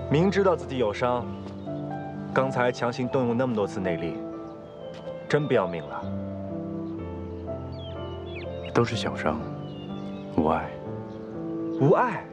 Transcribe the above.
明知道自己有伤，刚才强行动用那么多次内力，真不要命了。 都是小伤，无碍。 无碍。